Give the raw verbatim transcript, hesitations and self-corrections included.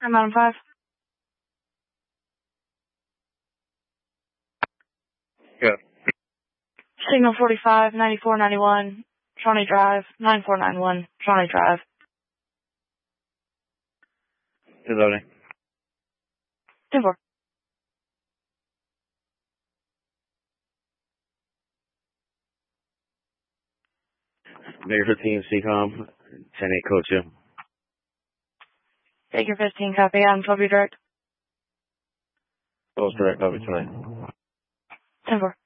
I'm Mountain five. Yeah. Signal forty-five, ninety-four ninety-one, Shawnee Drive, nine four nine one, Shawnee Drive. Good loading. ten four. Mayor fifteen, C COM, ten eight, code two. Figure fifteen, copy. I'm twelve direct. Those direct, copy tonight. ten four.